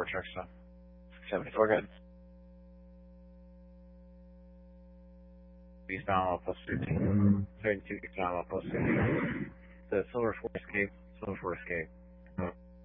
74 check stuff. 74, good. Eastbound plus 13. 32 eastbound plus 13. The Silver Force Escape. Silver Force Escape.